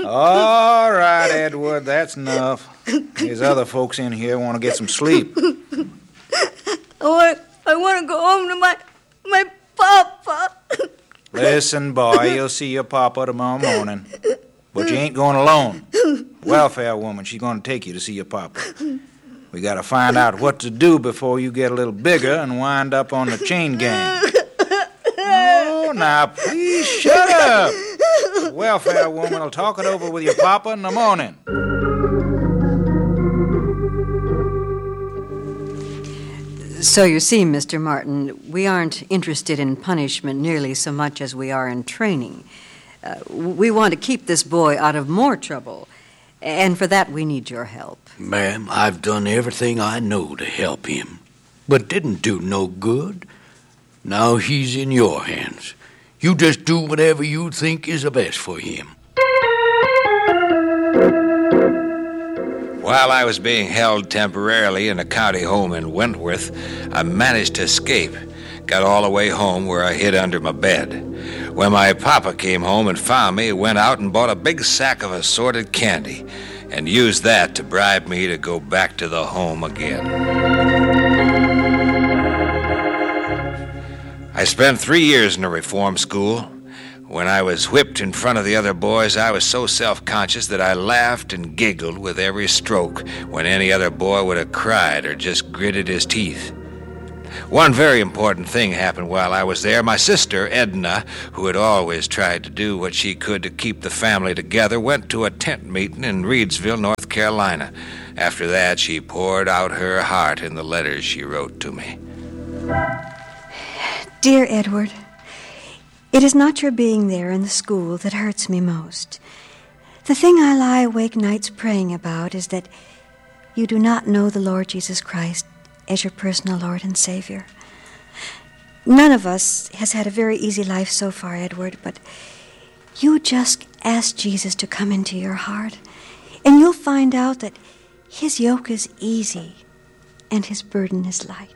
All right, Edward, that's enough. There's other folks in here want to get some sleep. I want to go home to my papa. Listen, boy, you'll see your papa tomorrow morning. But you ain't going alone. Welfare woman, she's going to take you to see your papa. We got to find out what to do before you get a little bigger and wind up on the chain gang. Oh, now, please shut up. The welfare woman will talk it over with your papa in the morning. So you see, Mr. Martin, we aren't interested in punishment nearly so much as we are in training. We want to keep this boy out of more trouble, and for that we need your help. Ma'am, I've done everything I know to help him, but didn't do no good. Now he's in your hands. You just do whatever you think is the best for him. While I was being held temporarily in a county home in Wentworth, I managed to escape. Got all the way home where I hid under my bed. When my papa came home and found me, he went out and bought a big sack of assorted candy and used that to bribe me to go back to the home again. I spent 3 years in a reform school. When I was whipped in front of the other boys, I was so self-conscious that I laughed and giggled with every stroke when any other boy would have cried or just gritted his teeth. One very important thing happened while I was there. My sister, Edna, who had always tried to do what she could to keep the family together, went to a tent meeting in Reidsville, North Carolina. After that, she poured out her heart in the letters she wrote to me. Dear Edward, it is not your being there in the school that hurts me most. The thing I lie awake nights praying about is that you do not know the Lord Jesus Christ as your personal Lord and Savior. None of us has had a very easy life so far, Edward, but you just ask Jesus to come into your heart, and you'll find out that his yoke is easy and his burden is light.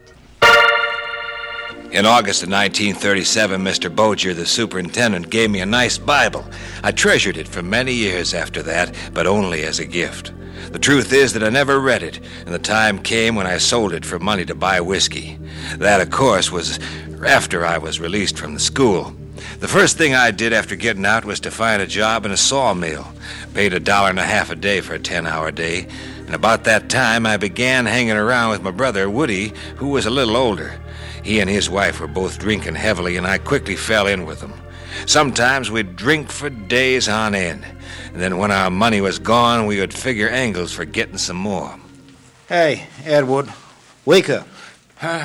In August of 1937, Mr. Boger, the superintendent, gave me a nice Bible. I treasured it for many years after that, but only as a gift. The truth is that I never read it, and the time came when I sold it for money to buy whiskey. That, of course, was after I was released from the school. The first thing I did after getting out was to find a job in a sawmill. Paid $1.50 a day for a 10-hour day. And about that time, I began hanging around with my brother, Woody, who was a little older. He and his wife were both drinking heavily, and I quickly fell in with them. Sometimes we'd drink for days on end. And then when our money was gone, we would figure angles for getting some more. Hey, Edward, wake up. Huh?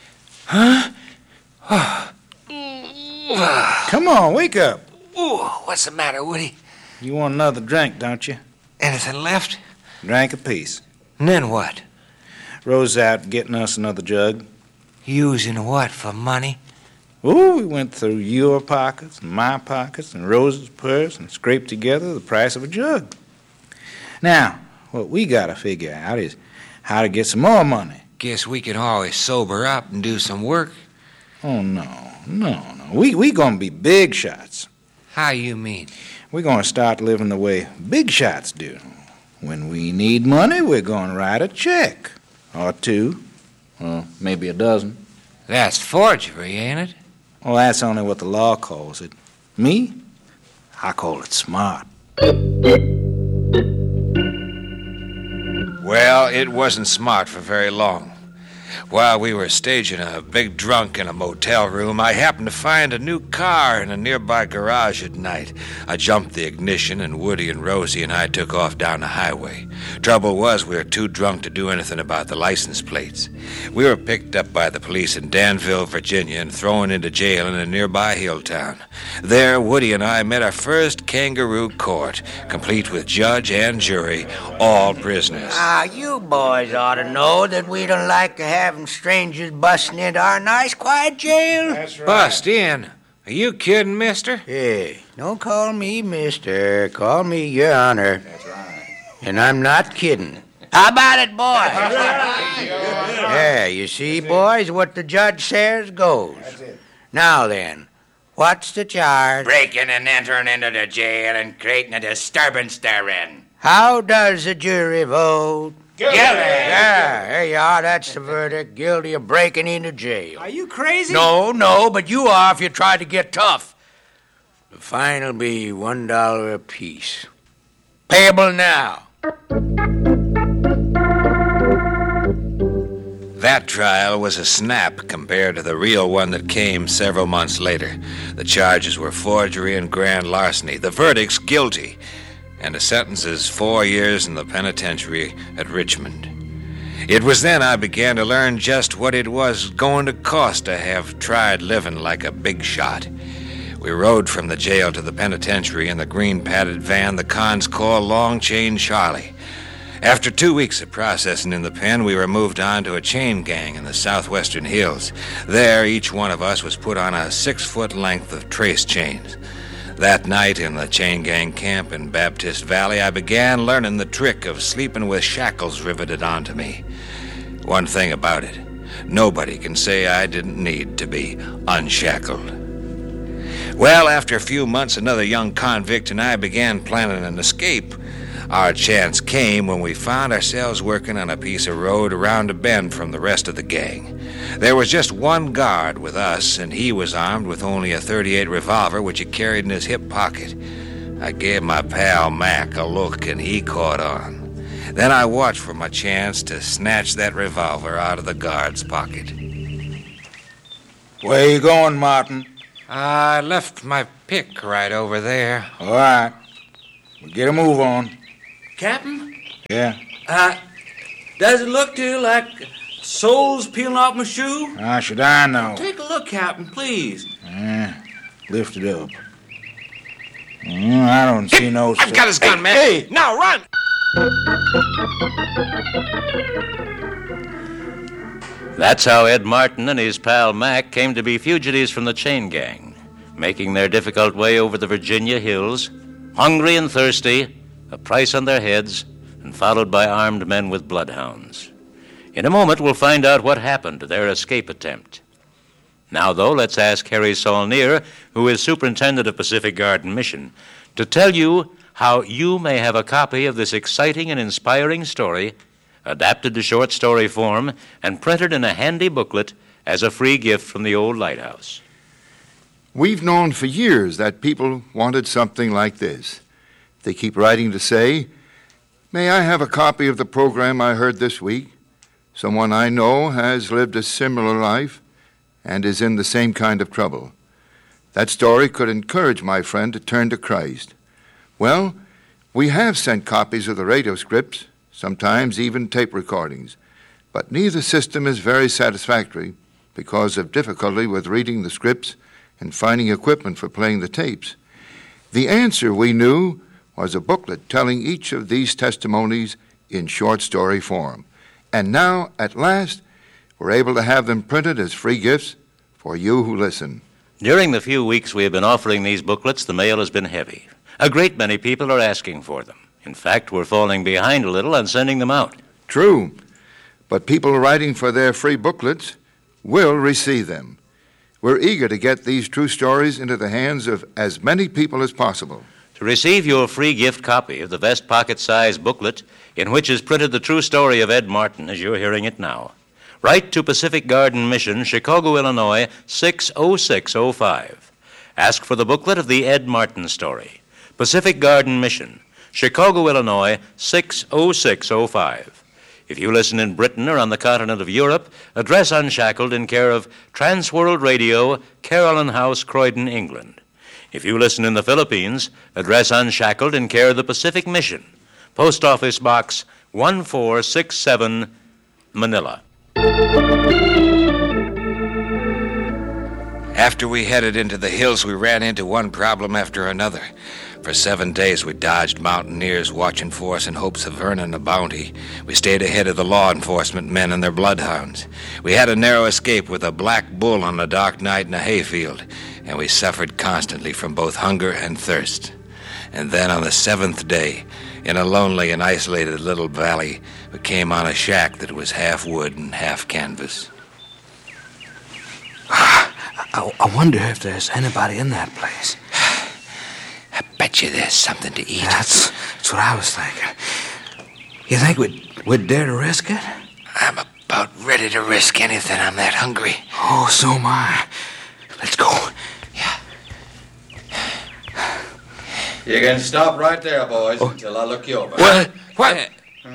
Come on, wake up. Ooh, what's the matter, Woody? You want another drink, don't you? Anything left? Drank a piece. And then what? Rose out getting us another jug. Using what for money? Oh, we went through your pockets and my pockets and Rose's purse and scraped together the price of a jug. Now, what we gotta figure out is how to get some more money. Guess we can always sober up and do some work. Oh, no. We gonna be big shots. How you mean? We're gonna start living the way big shots do. When we need money, we're gonna write a check. Or two. Well, maybe a dozen. That's forgery, ain't it? Well, that's only what the law calls it. Me? I call it smart. Well, it wasn't smart for very long. While we were staging a big drunk in a motel room, I happened to find a new car in a nearby garage at night. I jumped the ignition, and Woody and Rosie and I took off down the highway. Trouble was, we were too drunk to do anything about the license plates. We were picked up by the police in Danville, Virginia, and thrown into jail in a nearby hill town. There, Woody and I met our first kangaroo court, complete with judge and jury, all prisoners. You boys ought to know that we don't like to have strangers busting into our nice, quiet jail. That's right. Bust in? Are you kidding, mister? Hey, don't call me mister. Call me your honor. That's right. And I'm not kidding. How about it, boys? Yeah, you see, boys, what the judge says goes. That's it. Now then, What's the charge? Breaking and entering into the jail and creating a disturbance therein. How does the jury vote? Guilty! Yeah, there you are. That's the verdict. Guilty of breaking into jail. Are you crazy? No, but you are if you try to get tough. The fine will be $1 apiece. Payable now. That trial was a snap compared to the real one that came several months later. The charges were forgery and grand larceny. The verdict's guilty. And the sentence is 4 years in the penitentiary at Richmond. It was then I began to learn just what it was going to cost to have tried living like a big shot. We rode from the jail to the penitentiary in the green padded van the cons call Long Chain Charlie. After 2 weeks of processing in the pen, we were moved on to a chain gang in the southwestern hills. There, each one of us was put on a 6-foot length of trace chains. That night in the chain gang camp in Baptist Valley, I began learning the trick of sleeping with shackles riveted onto me. One thing about it, nobody can say I didn't need to be unshackled. Well, after a few months, another young convict and I began planning an escape. Our chance came when we found ourselves working on a piece of road around a bend from the rest of the gang. There was just one guard with us, and he was armed with only a .38 revolver, which he carried in his hip pocket. I gave my pal Mac a look, and he caught on. Then I watched for my chance to snatch that revolver out of the guard's pocket. Where you going, Martin? I left my pick right over there. All right. We'll get a move on. Captain, Yeah? does it look to you like soles peeling off my shoe? How should I know? Take a look, Captain, please. Lift it up. I don't see no... I've got his gun, man. Hey! Now run! That's how Ed Martin and his pal Mac came to be fugitives from the chain gang, making their difficult way over the Virginia hills, hungry and thirsty, a price on their heads, and followed by armed men with bloodhounds. In a moment, we'll find out what happened to their escape attempt. Now, though, let's ask Harry Saulnier, who is superintendent of Pacific Garden Mission, to tell you how you may have a copy of this exciting and inspiring story adapted to short story form and printed in a handy booklet as a free gift from the old lighthouse. We've known for years that people wanted something like this. They keep writing to say, "May I have a copy of the program I heard this week? Someone I know has lived a similar life and is in the same kind of trouble. That story could encourage my friend to turn to Christ." Well, we have sent copies of the radio scripts, sometimes even tape recordings, but neither system is very satisfactory because of difficulty with reading the scripts and finding equipment for playing the tapes. The answer, we knew, was a booklet telling each of these testimonies in short story form. And now, at last, we're able to have them printed as free gifts for you who listen. During the few weeks we have been offering these booklets, the mail has been heavy. A great many people are asking for them. In fact, we're falling behind a little on sending them out. True, but people writing for their free booklets will receive them. We're eager to get these true stories into the hands of as many people as possible. To receive your free gift copy of the vest pocket-sized booklet in which is printed the true story of Ed Martin as you're hearing it now, write to Pacific Garden Mission, Chicago, Illinois, 60605. Ask for the booklet of the Ed Martin story. Pacific Garden Mission, Chicago, Illinois, 60605. If you listen in Britain or on the continent of Europe, address Unshackled in care of Transworld Radio, Carolyn House, Croydon, England. If you listen in the Philippines, address Unshackled in care of the Pacific Mission, Post Office Box 1467, Manila. After we headed into the hills, we ran into one problem after another. For 7 days, we dodged mountaineers watching for us in hopes of earning a bounty. We stayed ahead of the law enforcement men and their bloodhounds. We had a narrow escape with a black bull on a dark night in a hayfield, and we suffered constantly from both hunger and thirst. And then on the 7th day, in a lonely and isolated little valley, we came on a shack that was half wood and half canvas. I wonder if there's anybody in that place. I bet you there's something to eat. That's what I was thinking. You think we'd dare to risk it? I'm about ready to risk anything. I'm that hungry. Oh, so am I. Let's go. Yeah. You can stop right there, boys, until I look you over. What?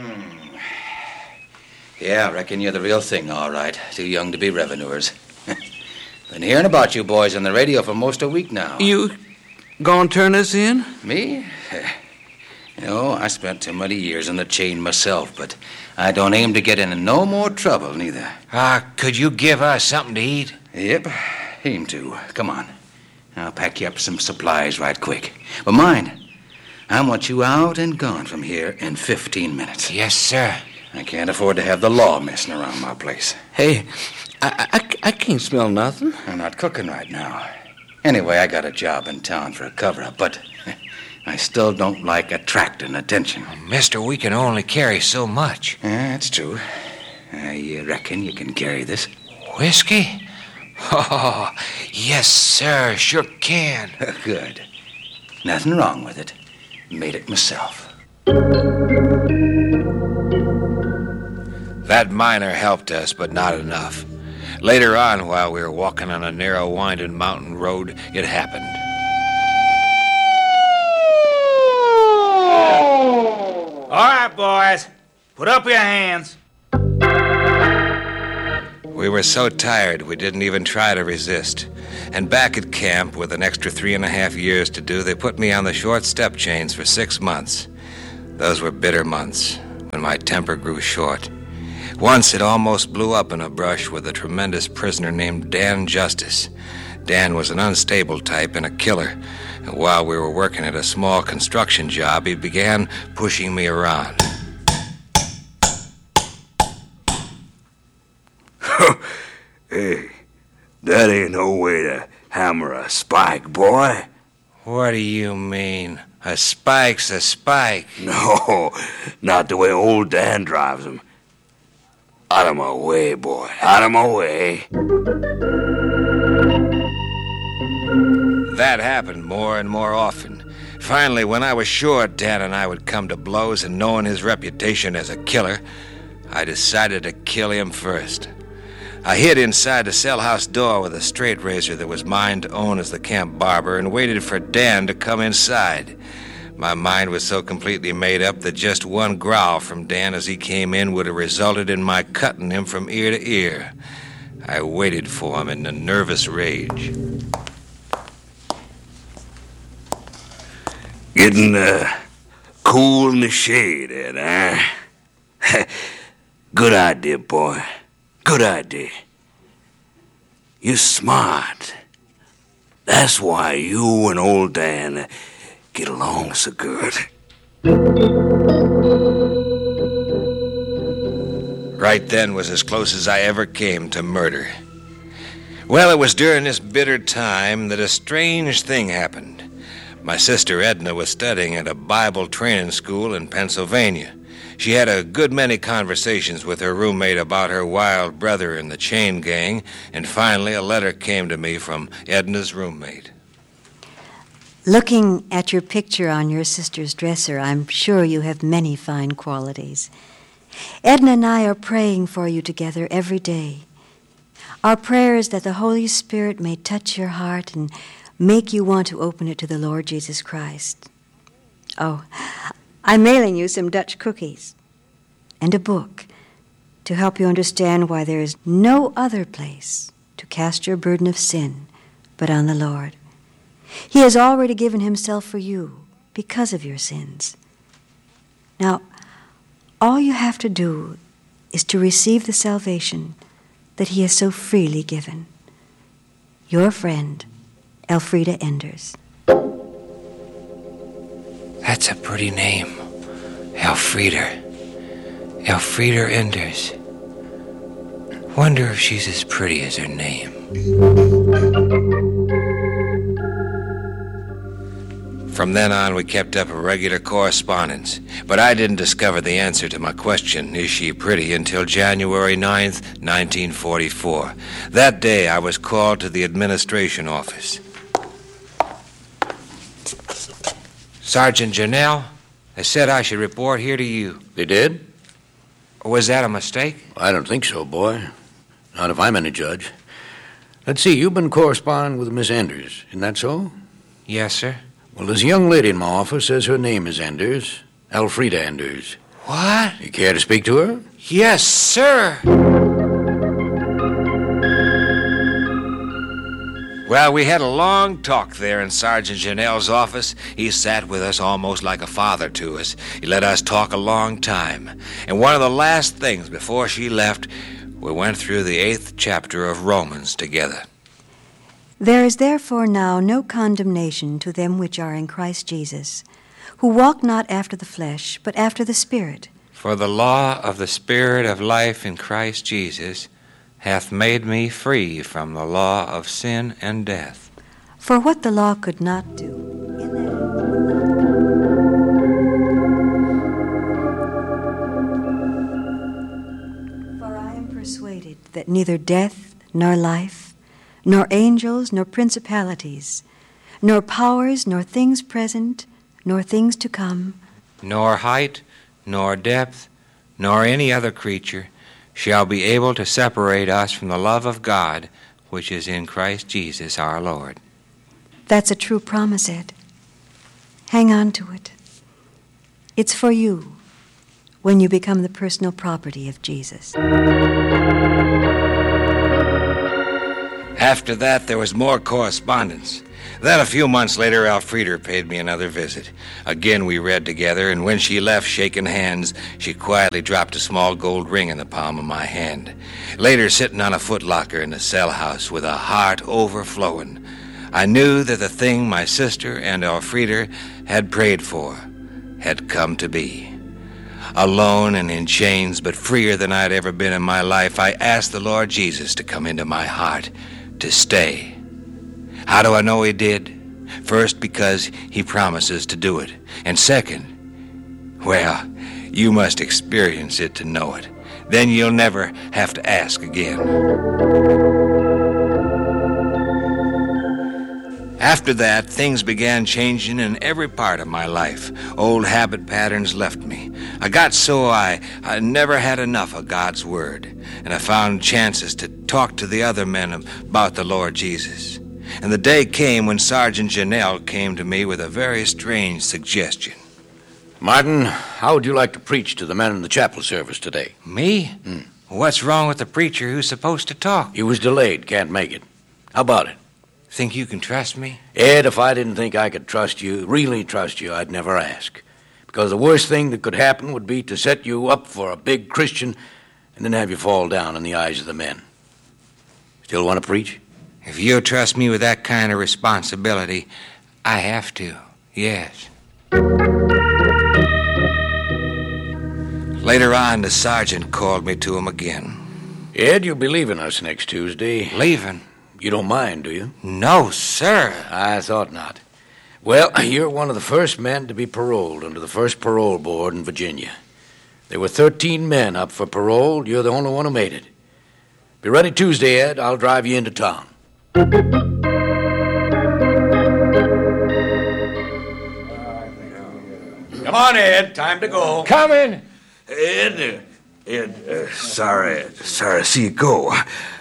Yeah, I reckon you're the real thing, all right. Too young to be revenuers. Been hearing about you boys on the radio for most a week now. You gonna turn us in? Me? You know, I spent too many years on the chain myself, but I don't aim to get in no more trouble, neither. Could you give us something to eat? Yep, aim to. Come on. I'll pack you up some supplies right quick. But mind, I want you out and gone from here in 15 minutes. Yes, sir. I can't afford to have the law messing around my place. Hey, I can't smell nothing. I'm not cooking right now. Anyway, I got a job in town for a cover-up, but I still don't like attracting attention. Mister, we can only carry so much. Yeah, that's true. You reckon you can carry this? Whiskey? Oh, yes, sir. Sure can. Good. Nothing wrong with it. Made it myself. That miner helped us, but not enough. Later on, while we were walking on a narrow, winding mountain road, it happened. All right, boys. Put up your hands. We were so tired we didn't even try to resist. And back at camp, with an extra 3.5 years to do, they put me on the short step chains for 6 months. Those were bitter months, when my temper grew short. Once it almost blew up in a brush with a tremendous prisoner named Dan Justice. Dan was an unstable type and a killer. And while we were working at a small construction job, he began pushing me around. Hey, that ain't no way to hammer a spike, boy. What do you mean? A spike's a spike. No, not the way old Dan drives 'em. Out of my way, boy. Out of my way. That happened more and more often. Finally, when I was sure Dan and I would come to blows, and knowing his reputation as a killer, I decided to kill him first. I hid inside the cell house door with a straight razor that was mine to own as the camp barber and waited for Dan to come inside. My mind was so completely made up that just one growl from Dan as he came in would have resulted in my cutting him from ear to ear. I waited for him in a nervous rage. Getting cool in the shade, Ed, huh? Good idea, boy. Good idea. You're smart. That's why you and old Dan get along so good. Right then was as close as I ever came to murder. Well, it was during this bitter time that a strange thing happened. My sister Edna was studying at a Bible training school in Pennsylvania. She had a good many conversations with her roommate about her wild brother in the chain gang, and finally a letter came to me from Edna's roommate. Looking at your picture on your sister's dresser, I'm sure you have many fine qualities. Edna and I are praying for you together every day. Our prayer is that the Holy Spirit may touch your heart and make you want to open it to the Lord Jesus Christ. Oh, I'm mailing you some Dutch cookies and a book to help you understand why there is no other place to cast your burden of sin but on the Lord. He has already given himself for you because of your sins. Now, all you have to do is to receive the salvation that he has so freely given. Your friend, Elfrida Enders. That's a pretty name. Elfrida. Elfrida Enders. Wonder if she's as pretty as her name. From then on, we kept up a regular correspondence, but I didn't discover the answer to my question, is she pretty, until January 9th, 1944. That day, I was called to the administration office. Sergeant Janelle, they said I should report here to you. They did? Or was that a mistake? I don't think so, boy. Not if I'm any judge. Let's see, you've been corresponding with Miss Enders, isn't that so? Yes, sir. Well, there's a young lady in my office says her name is Enders. Elfrida Enders. What? You care to speak to her? Yes, sir. Well, we had a long talk there in Sergeant Janelle's office. He sat with us almost like a father to us. He let us talk a long time. And one of the last things before she left, we went through the 8th chapter of Romans together. There is therefore now no condemnation to them which are in Christ Jesus, who walk not after the flesh, but after the Spirit. For the law of the Spirit of life in Christ Jesus hath made me free from the law of sin and death. For what the law could not do, for I am persuaded that neither death nor life, nor angels, nor principalities, nor powers, nor things present, nor things to come, nor height, nor depth, nor any other creature shall be able to separate us from the love of God, which is in Christ Jesus our Lord. That's a true promise, Ed. Hang on to it. It's for you when you become the personal property of Jesus. After that, there was more correspondence. Then a few months later, Elfrida paid me another visit. Again, we read together, and when she left, shaking hands, she quietly dropped a small gold ring in the palm of my hand. Later, sitting on a footlocker in the cell house with a heart overflowing, I knew that the thing my sister and Elfrida had prayed for had come to be. Alone and in chains, but freer than I'd ever been in my life, I asked the Lord Jesus to come into my heart, to stay. How do I know he did? First, because he promises to do it. And second, well, you must experience it to know it. Then you'll never have to ask again. After that, things began changing in every part of my life. Old habit patterns left me. I got so I never had enough of God's Word, and I found chances to talk to the other men about the Lord Jesus. And the day came when Sergeant Janelle came to me with a very strange suggestion. Martin, how would you like to preach to the men in the chapel service today? Me? What's wrong with the preacher who's supposed to talk? He was delayed, can't make it. How about it? Think you can trust me? Ed, if I didn't think I could trust you, really trust you, I'd never ask. Because the worst thing that could happen would be to set you up for a big Christian and then have you fall down in the eyes of the men. Still want to preach? If you'll trust me with that kind of responsibility, I have to, yes. Later on, the sergeant called me to him again. Ed, you'll be leaving us next Tuesday. Leaving? You don't mind, do you? No, sir. I thought not. Well, you're one of the first men to be paroled under the first parole board in Virginia. There were 13 men up for parole. You're the only one who made it. Be ready Tuesday, Ed. I'll drive you into town. Come on, Ed. Time to go. Coming. Ed, sorry to see you go.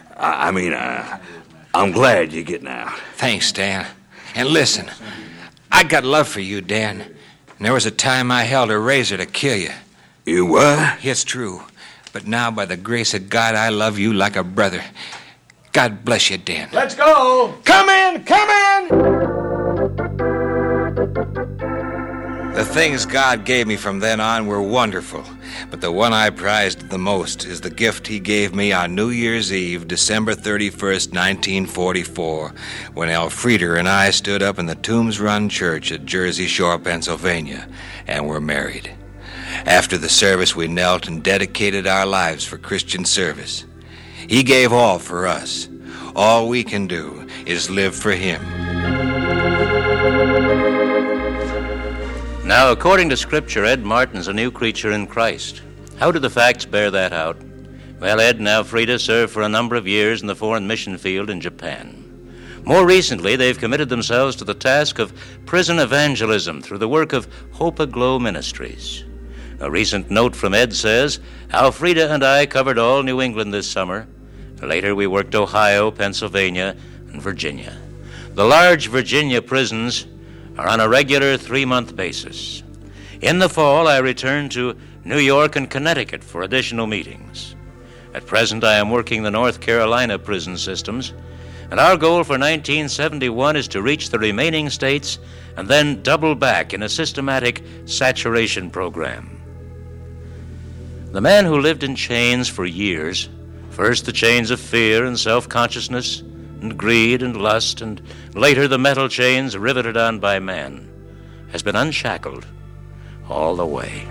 I'm glad you're getting out. Thanks, Dan. And listen, I got love for you, Dan. And there was a time I held a razor to kill you. You what? It's true. But now, by the grace of God, I love you like a brother. God bless you, Dan. Let's go. Come in! Come in! The things God gave me from then on were wonderful, but the one I prized the most is the gift he gave me on New Year's Eve, December 31st, 1944, when Elfrida and I stood up in the Tombs Run Church at Jersey Shore, Pennsylvania, and were married. After the service, we knelt and dedicated our lives for Christian service. He gave all for us. All we can do is live for him. Now, according to Scripture, Ed Martin's a new creature in Christ. How do the facts bear that out? Well, Ed and Elfrida served for a number of years in the foreign mission field in Japan. More recently, they've committed themselves to the task of prison evangelism through the work of Hope Aglow Ministries. A recent note from Ed says, Elfrida and I covered all New England this summer. Later, we worked Ohio, Pennsylvania, and Virginia. The large Virginia prisons are on a regular 3-month basis. In the fall, I return to New York and Connecticut for additional meetings. At present, I am working the North Carolina prison systems, and our goal for 1971 is to reach the remaining states and then double back in a systematic saturation program. The man who lived in chains for years, first the chains of fear and self-consciousness and greed and lust, and later the metal chains riveted on by man, has been unshackled all the way.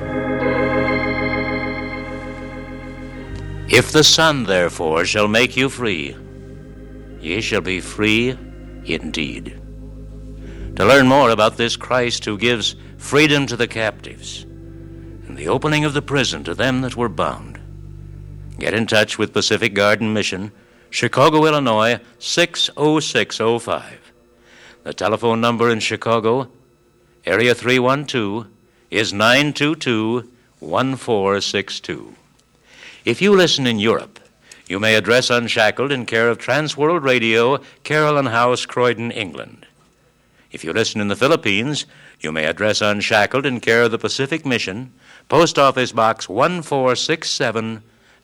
If the Son, therefore, shall make you free, ye shall be free indeed. To learn more about this Christ who gives freedom to the captives and the opening of the prison to them that were bound, get in touch with Pacific Garden Mission, Chicago, Illinois, 60605. The telephone number in Chicago, area 312, is 922-1462. If you listen in Europe, you may address Unshackled in care of Transworld Radio, Carolyn House, Croydon, England. If you listen in the Philippines, you may address Unshackled in care of the Pacific Mission, Post Office Box 1467,